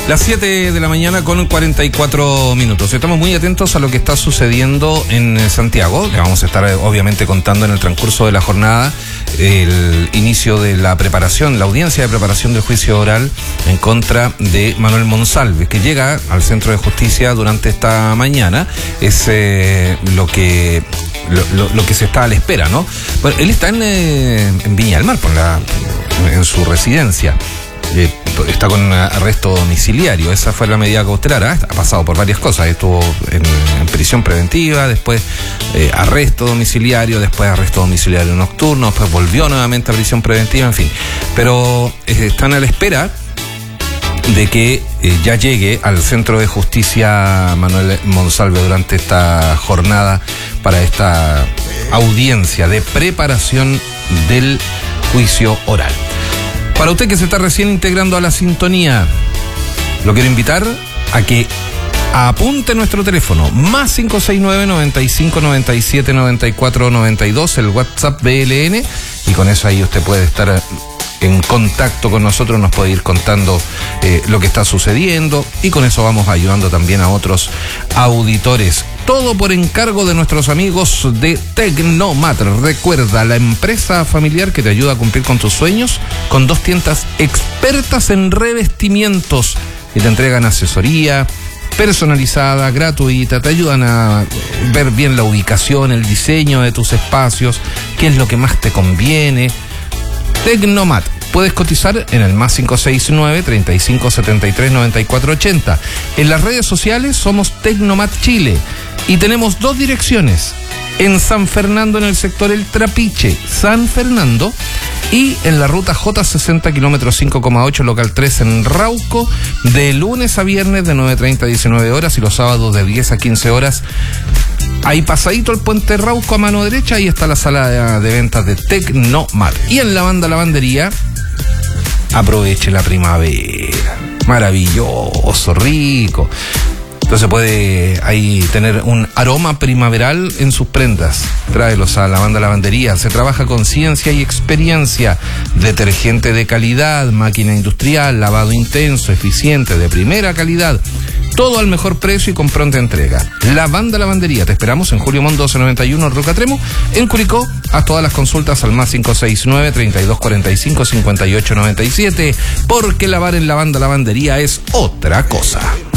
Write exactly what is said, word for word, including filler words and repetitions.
Las siete de la mañana con cuarenta y cuatro minutos. Estamos muy atentos a lo que está sucediendo en Santiago. Le vamos a estar obviamente contando en el transcurso de la jornada el inicio de la preparación, la audiencia de preparación del juicio oral en contra de Manuel Monsalve, que llega al Centro de Justicia durante esta mañana. Es eh, lo que lo, lo, lo que se está a la espera, ¿no? Bueno, él está en, eh, en Viña del Mar, por la, en su residencia. Eh, está con arresto domiciliario. Esa fue la medida cautelar. ¿eh? Ha pasado por varias cosas. Estuvo en, en prisión preventiva, después eh, arresto domiciliario, después arresto domiciliario nocturno, después volvió nuevamente a prisión preventiva, en fin. Pero eh, están a la espera de que eh, ya llegue al Centro de Justicia Manuel Monsalve durante esta jornada para esta audiencia de preparación del juicio oral. Para usted que se está recién integrando a la sintonía, lo quiero invitar a que apunte nuestro teléfono, más cinco seis nueve, noventa y cinco, noventa y siete, noventa y cuatro, noventa y dos, el WhatsApp B L N, y con eso ahí usted puede estar en contacto con nosotros, nos puede ir contando eh, lo que está sucediendo, y con eso vamos ayudando también a otros auditores. Todo por encargo de nuestros amigos de Tecnomat. Recuerda, la empresa familiar que te ayuda a cumplir con tus sueños, con dos tiendas expertas en revestimientos que te entregan asesoría personalizada, gratuita, te ayudan a ver bien la ubicación, el diseño de tus espacios, qué es lo que más te conviene. Tecnomat. Puedes cotizar en el más cinco seis nueve, treinta y cinco, setenta y tres, noventa y cuatro ochenta. En las redes sociales somos Tecnomat Chile y tenemos dos direcciones. En San Fernando, en el sector El Trapiche, San Fernando, y en la ruta J sesenta, kilómetros cinco coma ocho, local tres en Rauco, de lunes a viernes de nueve treinta a diecinueve horas y los sábados de diez a quince horas. Ahí pasadito el puente Rauco a mano derecha, ahí está la sala de, de ventas de Tecnomat. Y en la banda lavandería, aproveche la primavera. Maravilloso, rico. Entonces puede ahí tener un aroma primaveral en sus prendas. Tráelos a la banda lavandería. Se trabaja con ciencia y experiencia. Detergente de calidad, máquina industrial, lavado intenso, eficiente, de primera calidad. Todo al mejor precio y con pronta entrega. La banda lavandería. Te esperamos en Julio Montt doce noventa y uno, Roca Tremo. En Curicó, haz todas las consultas al más cinco seis nueve, treinta y dos cuarenta y cinco, cincuenta y ocho noventa y siete. Porque lavar en la banda lavandería es otra cosa.